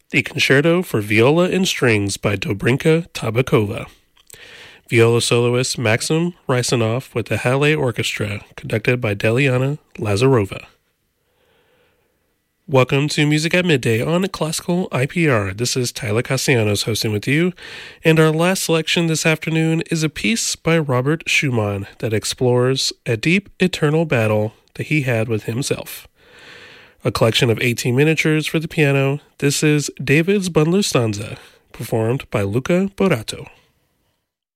The Concerto for Viola and Strings by Dobrinka Tabakova. Viola soloist Maxim Rysanov with the Halle Orchestra, conducted by Deliana Lazarova. Welcome to Music at Midday on Classical IPR. This is Tyler Castellanos hosting with you, and our last selection this afternoon is a piece by Robert Schumann that explores a deep, eternal battle that he had with himself. A collection of 18 miniatures for the piano, this is David's Bundler Stanza, performed by Luca Borato.